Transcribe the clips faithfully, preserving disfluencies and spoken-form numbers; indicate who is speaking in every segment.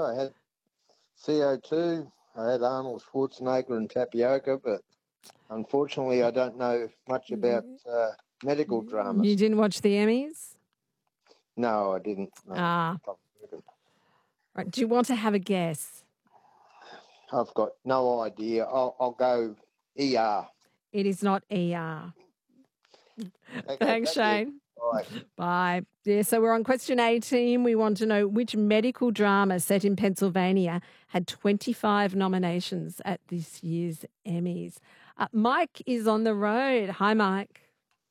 Speaker 1: I had C O two, I had Arnold Schwarzenegger and tapioca, but unfortunately I don't know much about uh, medical dramas.
Speaker 2: You didn't watch the Emmys?
Speaker 1: No, I didn't. No.
Speaker 2: Ah. Right. Do you want to have a guess?
Speaker 1: I've got no idea. I'll, I'll go E R.
Speaker 2: It is not E R.
Speaker 1: Okay,
Speaker 2: Thanks, Shane.
Speaker 1: Bye.
Speaker 2: Bye. Yeah, so we're on question eighteen. We want to know which medical drama set in Pennsylvania had twenty-five nominations at this year's Emmys. Uh, Mike is on the road. Hi, Mike.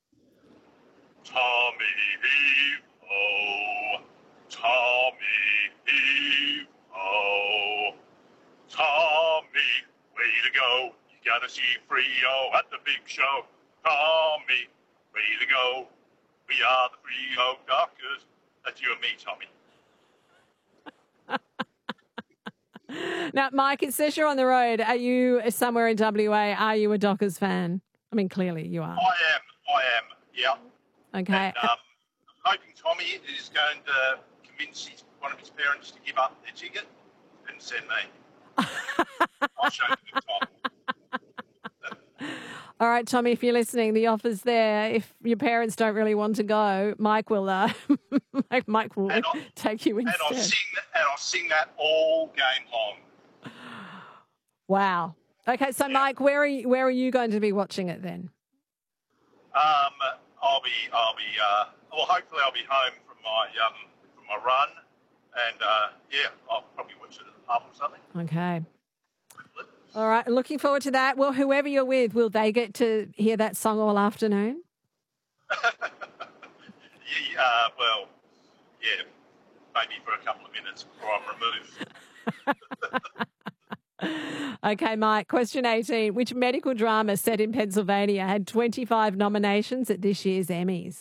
Speaker 3: Tommy heave ho, Tommy heave ho, Tommy, way to go. You gotta see Frio at the big show. Tommy, way to go. We are the Frio Doctors. That's you and me, Tommy.
Speaker 2: Now, Mike, it says you're on the road. Are you somewhere in W A? Are you a Dockers fan? I mean, clearly you are.
Speaker 3: I am, I am, yeah.
Speaker 2: Okay.
Speaker 3: And, um, I'm hoping Tommy is going to convince his, one of his parents to give up their ticket and send me. I'll show you the top.
Speaker 2: All right, Tommy, if you're listening, the offer's there. If your parents don't really want to go, Mike will uh, Mike will take you instead.
Speaker 3: And I'll, sing, and I'll sing that all game long.
Speaker 2: Wow. Okay, so
Speaker 3: yeah.
Speaker 2: Mike, where are you, where are you going to be watching it then?
Speaker 3: Um, I'll be I'll be uh, well. Hopefully, I'll be home from my um from my run, and uh, yeah, I'll probably watch it at the pub or something.
Speaker 2: Okay. All right, looking forward to that. Well, whoever you're with, will they get to hear that song all afternoon?
Speaker 3: yeah, uh, well, yeah, maybe for a couple of minutes before I'm removed.
Speaker 2: Okay, Mike, question eighteen. Which medical drama set in Pennsylvania had twenty-five nominations at this year's Emmys?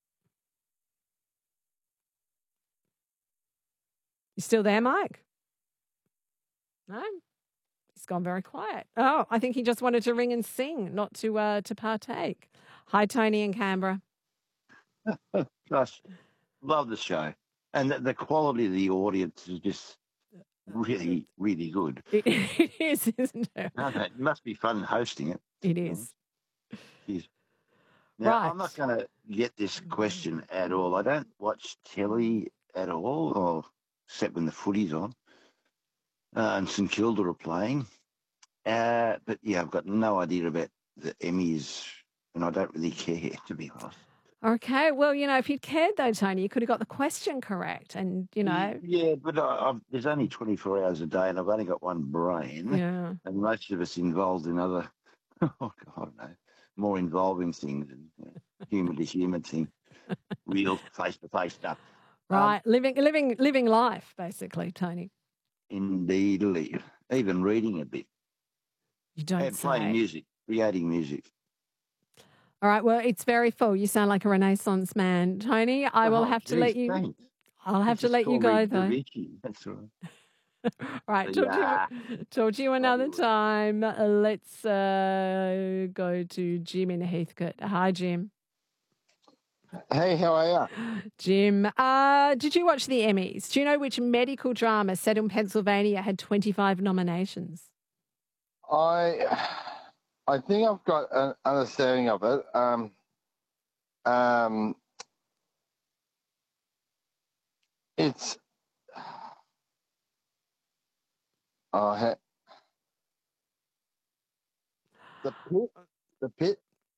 Speaker 2: You still there, Mike? No? He's gone very quiet. Oh, I think he just wanted to ring and sing, not to uh, to partake. Hi, Tony in Canberra.
Speaker 4: Gosh, love the show. And the, the quality of the audience is just really, really good.
Speaker 2: It, it is, isn't it?
Speaker 4: No, no, it must be fun hosting it.
Speaker 2: It is.
Speaker 4: Jeez. Now,
Speaker 2: Right.
Speaker 4: I'm not going to get this question at all. I don't watch telly at all, or except when the footy's on. Uh, and St Kilda are playing. Uh, but, yeah, I've got no idea about the Emmys, and I don't really care, to be honest.
Speaker 2: Okay. Well, you know, if you'd cared, though, Tony, you could have got the question correct. And, you know.
Speaker 4: Yeah, but I, I've, there's only twenty-four hours a day, and I've only got one brain.
Speaker 2: Yeah.
Speaker 4: And most of us involved in other, oh, God, no, more involving things and you know, human to human thing, real face-to-face stuff.
Speaker 2: Right.
Speaker 4: Um,
Speaker 2: living, living, living life, basically, Tony.
Speaker 4: Indeed, even reading a bit.
Speaker 2: You don't
Speaker 4: and
Speaker 2: say.
Speaker 4: playing music, creating music.
Speaker 2: All right. Well, it's very full. You sound like a Renaissance man, Tony. I will
Speaker 4: Oh,
Speaker 2: have to
Speaker 4: geez,
Speaker 2: let you.
Speaker 4: thanks.
Speaker 2: I'll have
Speaker 4: You
Speaker 2: to let
Speaker 4: just
Speaker 2: you
Speaker 4: call
Speaker 2: go
Speaker 4: me
Speaker 2: though.
Speaker 4: Richie. That's all right.
Speaker 2: All right. Talk,
Speaker 4: Yeah.
Speaker 2: to you, talk to you another time. Let's uh, go to Jim in Heathcote. Hi, Jim.
Speaker 1: Hey, how are you?
Speaker 2: Jim, uh, did you watch the Emmys? Do you know which medical drama set in Pennsylvania had twenty-five nominations?
Speaker 1: I I think I've got an understanding of it. Um, um, it's oh, ha- the pit, the pit.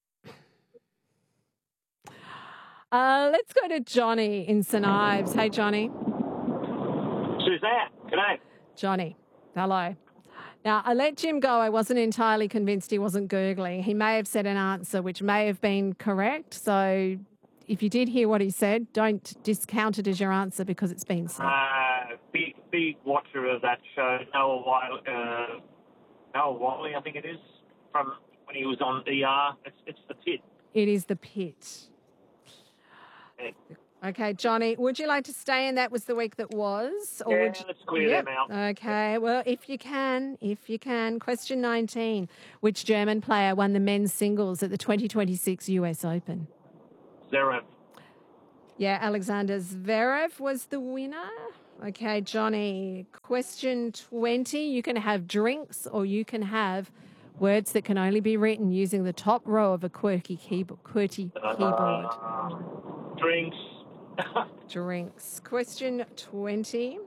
Speaker 2: Uh, let's go to Johnny in St Ives. Hey, Johnny.
Speaker 5: Suzanne, g'day.
Speaker 2: Johnny, hello. Now, I let Jim go. I wasn't entirely convinced he wasn't Googling. He may have said an answer which may have been correct. So if you did hear what he said, don't discount it as your answer because it's been said.
Speaker 5: Uh, big, big watcher of that show. Noah Wiley, uh, Noah Wiley, I think it is, from when he was on E R. It's, it's The Pit.
Speaker 2: It is The Pit.
Speaker 5: Yeah.
Speaker 2: Okay, Johnny, would you like to stay in That Was the Week That Was?
Speaker 5: Yeah,
Speaker 2: would you...
Speaker 5: let's clear
Speaker 2: Yep.
Speaker 5: them out.
Speaker 2: Okay, well, if you can, if you can. Question nineteen. Which German player won the men's singles at the twenty twenty-six U S Open?
Speaker 5: Zverev.
Speaker 2: Yeah, Alexander Zverev was the winner. Okay, Johnny. Question twenty. You can have drinks or you can have words that can only be written using the top row of a quirky keyboard. QWERTY keyboard.
Speaker 5: Uh, drinks.
Speaker 2: Drinks. Question twenty.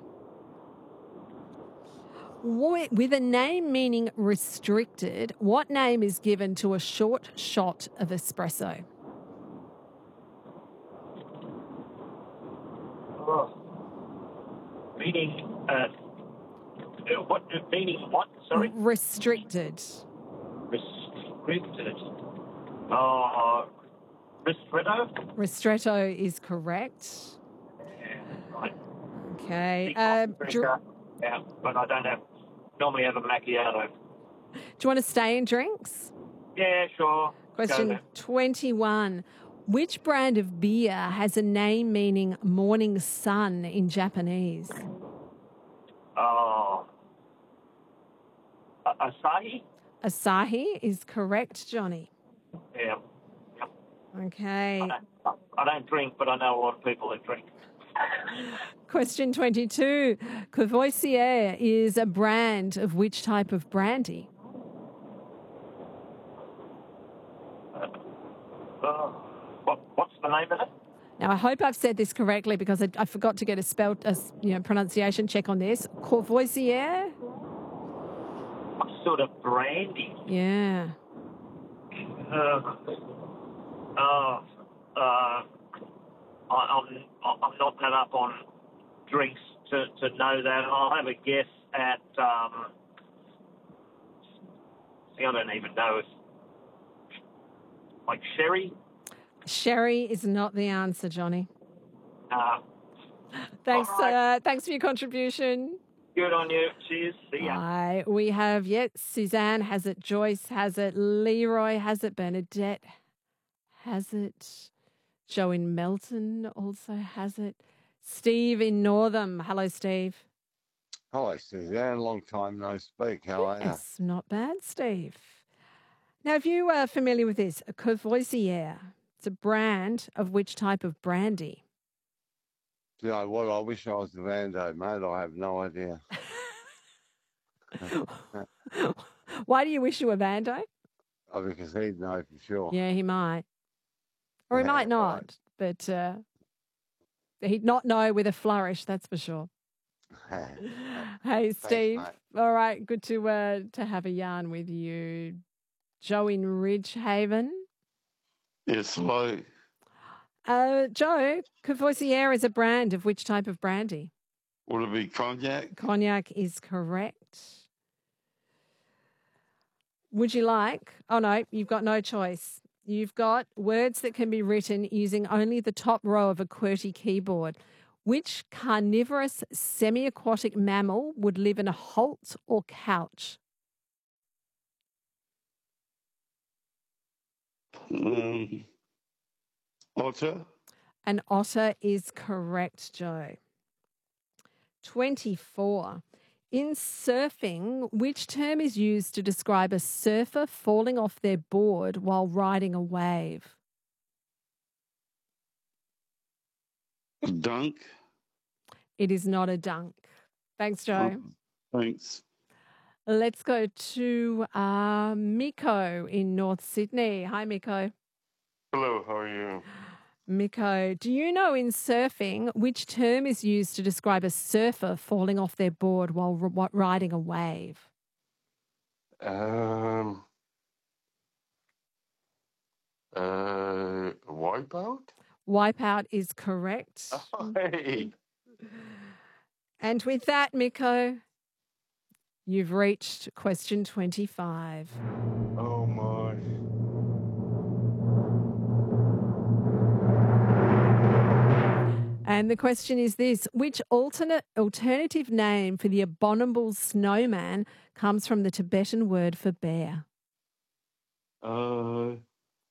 Speaker 2: Wh- With a name meaning restricted, what name is given to a short shot of espresso?
Speaker 5: Oh. Meaning, uh, uh, what? Meaning what? Sorry.
Speaker 2: Restricted.
Speaker 5: Restricted. Uh, ristretto.
Speaker 2: Ristretto is correct.
Speaker 5: Yeah, right.
Speaker 2: Okay.
Speaker 5: Big
Speaker 2: Uh,
Speaker 5: coffee
Speaker 2: dr-
Speaker 5: drinker. Yeah, but I don't have. Normally have a macchiato.
Speaker 2: do you want to stay in drinks?
Speaker 5: Yeah, sure. Go
Speaker 2: Question
Speaker 5: there.
Speaker 2: twenty-one. Which brand of beer has a name meaning morning sun in Japanese?
Speaker 5: Oh. Uh, Asahi.
Speaker 2: Asahi is correct, Johnny.
Speaker 5: Yeah. Yep.
Speaker 2: Okay.
Speaker 5: I don't, I don't drink, but I know a lot of people that drink.
Speaker 2: Question twenty-two. Courvoisier is a brand of which type of brandy?
Speaker 5: Uh, what, what's the name of it?
Speaker 2: Now, I hope I've said this correctly because I, I forgot to get a spell, a, you know, pronunciation check on this. Courvoisier?
Speaker 5: What sort of brandy?
Speaker 2: Yeah.
Speaker 5: Uh, uh, uh, I, I'm I'm not that up on drinks to, to know that. I'll have a guess at. Um, see, I don't even know if like sherry.
Speaker 2: Sherry is not the answer, Johnny.
Speaker 5: Uh,
Speaker 2: Thanks,
Speaker 5: all right.
Speaker 2: uh, thanks for your contribution.
Speaker 5: Good on you. Cheers. See ya.
Speaker 2: Bye. We have, yet Suzanne has it, Joyce has it, Leroy has it, Bernadette has it, Joe in Melton also has it, Steve in Northam. Hello, Steve.
Speaker 6: Hello, Suzanne. Long time no speak. How are you?
Speaker 2: Yes, not bad, Steve. Now, if you are familiar with this, a Courvoisier, it's a brand of which type of brandy?
Speaker 6: You know what? I wish I was the Vando, mate. I have no idea.
Speaker 2: Why do you wish you were Vando?
Speaker 6: Oh, because he'd know for sure.
Speaker 2: Yeah, he might. Or he
Speaker 6: Yeah,
Speaker 2: might not,
Speaker 6: right.
Speaker 2: but uh, he'd not know with a flourish, that's for sure. Hey, Steve.
Speaker 6: mate.
Speaker 2: All right, good to uh, to have a yarn with you. Joe in Ridgehaven.
Speaker 7: Yes, hello.
Speaker 2: Uh, Joe, Courvoisier is a brand of which type of brandy?
Speaker 7: Would it be cognac?
Speaker 2: Cognac is correct. Would you like? Oh, no, you've got no choice. You've got words that can be written using only the top row of a QWERTY keyboard. Which carnivorous semi-aquatic mammal would live in a holt or couch?
Speaker 7: Um, otter?
Speaker 2: An otter is correct, Joe. twenty-four. In surfing, which term is used to describe a surfer falling off their board while riding a wave?
Speaker 7: Dunk?
Speaker 2: It is not a dunk. Thanks, Joe.
Speaker 7: Oh, thanks.
Speaker 2: Let's go to uh, Miko in North Sydney. Hi, Miko.
Speaker 7: Hello, how are you?
Speaker 2: Miko, do you know in surfing which term is used to describe a surfer falling off their board while r- riding a wave?
Speaker 7: Um, uh, wipeout?
Speaker 2: Wipeout is correct.
Speaker 7: Oh, hey.
Speaker 2: And with that, Miko, you've reached question twenty-five.
Speaker 7: Oh, my.
Speaker 2: And the question is this: which alternate alternative name for the abominable snowman comes from the Tibetan word for bear?
Speaker 7: Uh,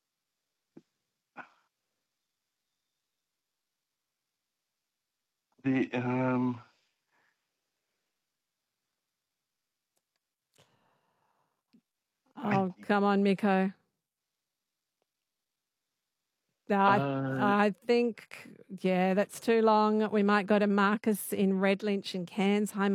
Speaker 7: the, um,
Speaker 2: Oh, come on, Miko. No, I,
Speaker 7: Uh,
Speaker 2: I think, yeah, that's too long. We might go to Marcus in Redlynch and Cairns. Hi,